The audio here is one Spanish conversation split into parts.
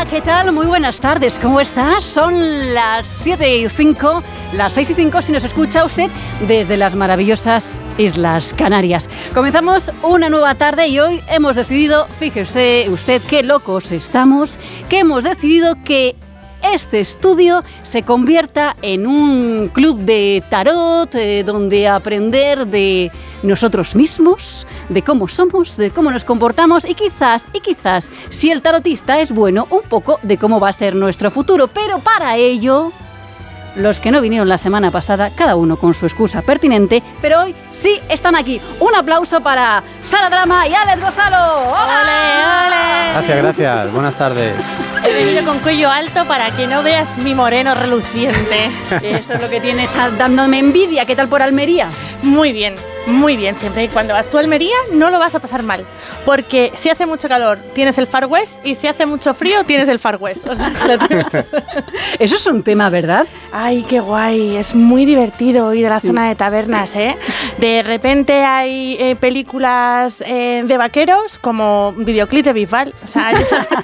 Hola, ¿qué tal? Muy buenas tardes, ¿cómo estás? Son las 7:05, las 6:05 si nos escucha usted desde las maravillosas Islas Canarias. Comenzamos una nueva tarde y hoy hemos decidido, fíjese usted qué locos estamos, que hemos decidido que este estudio se convierta en un club de tarot donde aprender de nosotros mismos, de cómo somos, de cómo nos comportamos y quizás, si el tarotista es bueno, un poco de cómo va a ser nuestro futuro. Pero para ello, los que no vinieron la semana pasada, cada uno con su excusa pertinente, pero hoy sí están aquí. Un aplauso para Sara Drama y Alex Gonzalo. ¡Hola! ¡Ole, ole! Gracias. Buenas tardes. He venido con cuello alto para que no veas mi moreno reluciente. Eso es lo que tiene, está dándome envidia. ¿Qué tal por Almería? Muy bien, siempre y cuando vas tú a Almería no lo vas a pasar mal, porque si hace mucho calor tienes el Far West y si hace mucho frío tienes el Far West. O sea, eso es un tema, ¿verdad? Ay, qué guay, es muy divertido ir a la zona de tabernas, ¿eh? De repente hay películas de vaqueros como videoclip de Bisbal, o sea,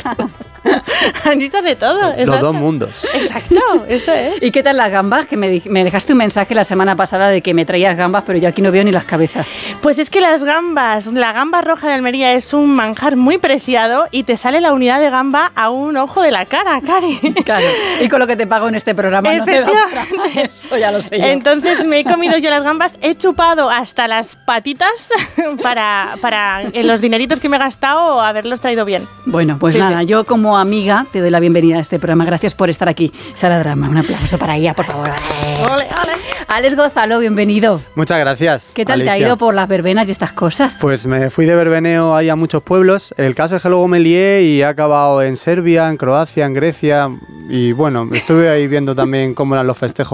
han dicho de todo. Los dos mundos. Exacto, eso es. ¿Y qué tal las gambas? Que me dejaste un mensaje la semana pasada de que me traías gambas, pero yo aquí no veo ni las cabezas. Pues es que la gamba roja de Almería es un manjar muy preciado y te sale la unidad de gamba a un ojo de la cara, Cari. Claro, y con lo que te pago en este programa no te da para eso, ya lo sé yo. Entonces me he comido yo las gambas, he chupado hasta las patitas para en los dineritos que me he gastado haberlos traído bien. Bueno, pues sí, nada, sí. Yo como amiga te doy la bienvenida a este programa. Gracias por estar aquí. Sara Drama, un aplauso para ella, por favor. ¡Ole, ole! Alex Gonzalo, bienvenido. Muchas gracias. ¿Qué tal, Alicia? ¿Te ha ido por las verbenas y estas cosas? Pues me fui de verbeneo ahí a muchos pueblos. El caso es que luego me lié y he acabado en Serbia, en Croacia, en Grecia. Y bueno, estuve ahí viendo también cómo eran los festejos